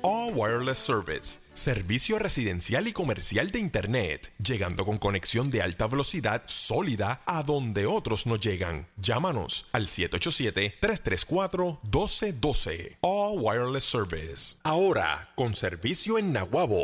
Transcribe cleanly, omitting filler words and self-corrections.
All Wireless Service, servicio residencial y comercial de Internet, llegando con conexión de alta velocidad sólida a donde otros no llegan. Llámanos al 787-334-1212. All Wireless Service. Ahora, con servicio en Naguabo.